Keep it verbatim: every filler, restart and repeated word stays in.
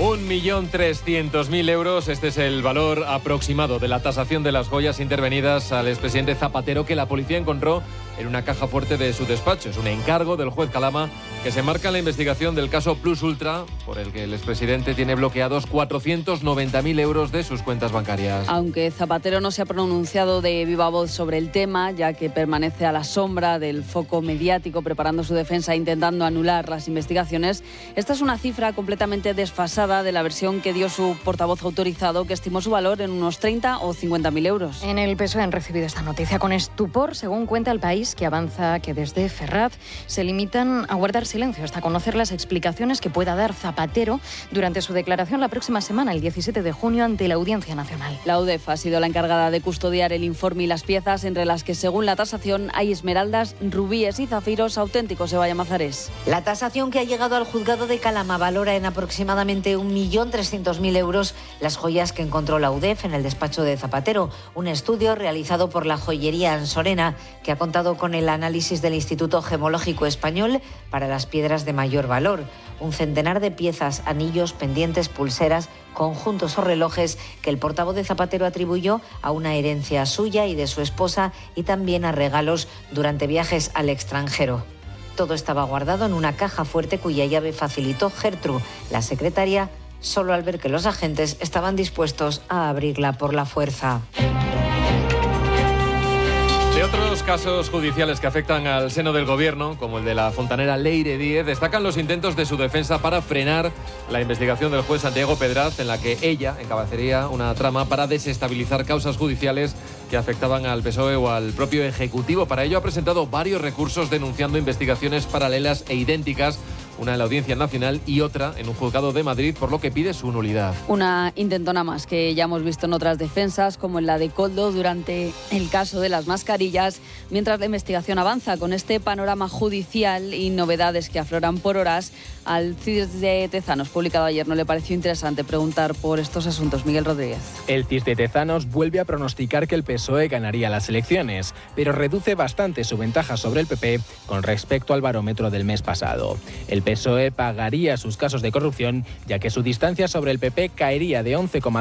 un millón trescientos mil euros, este es el valor aproximado de la tasación de las joyas intervenidas al expresidente Zapatero, que la policía encontró en una caja fuerte de su despacho. Es un encargo del juez Calama que se marca en la investigación del caso Plus Ultra, por el que el expresidente tiene bloqueados cuatrocientos noventa mil euros de sus cuentas bancarias. Aunque Zapatero no se ha pronunciado de viva voz sobre el tema, ya que permanece a la sombra del foco mediático preparando su defensa e intentando anular las investigaciones, esta es una cifra completamente desfasada de la versión que dio su portavoz autorizado, que estimó su valor en unos treinta o cincuenta mil euros. En el P S O E han recibido esta noticia con estupor, según cuenta El País, que avanza que desde Ferraz se limitan a guardar silencio hasta conocer las explicaciones que pueda dar Zapatero durante su declaración la próxima semana, el diecisiete de junio, ante la Audiencia Nacional. La UDEF ha sido la encargada de custodiar el informe y las piezas, entre las que, según la tasación, hay esmeraldas, rubíes y zafiros auténticos. Evaya Mazares. La tasación que ha llegado al juzgado de Calama valora en aproximadamente un millón trescientos mil euros las joyas que encontró la UDEF en el despacho de Zapatero. Un estudio realizado por la joyería Ansorena, que ha contado con el análisis del Instituto Gemológico Español para las piedras de mayor valor. Un centenar de piezas, anillos, pendientes, pulseras, conjuntos o relojes que el portavoz de Zapatero atribuyó a una herencia suya y de su esposa, y también a regalos durante viajes al extranjero. Todo estaba guardado en una caja fuerte cuya llave facilitó Gertrude, la secretaria, solo al ver que los agentes estaban dispuestos a abrirla por la fuerza. De otros casos judiciales que afectan al seno del gobierno, como el de la fontanera Leire Díez, destacan los intentos de su defensa para frenar la investigación del juez Santiago Pedraz, en la que ella encabezaría una trama para desestabilizar causas judiciales que afectaban al P S O E o al propio Ejecutivo. Para ello ha presentado varios recursos denunciando investigaciones paralelas e idénticas, una en la Audiencia Nacional y otra en un juzgado de Madrid, por lo que pide su nulidad. Una intentona más que ya hemos visto en otras defensas, como en la de Koldo durante el caso de las mascarillas, mientras la investigación avanza. Con este panorama judicial y novedades que afloran por horas, al C I S de Tezanos, publicado ayer, no le pareció interesante preguntar por estos asuntos. Miguel Rodríguez. El C I S de Tezanos vuelve a pronosticar que el P S O E ganaría las elecciones, pero reduce bastante su ventaja sobre el P P con respecto al barómetro del mes pasado. El P S O E pagaría sus casos de corrupción, ya que su distancia sobre el P P caería de once coma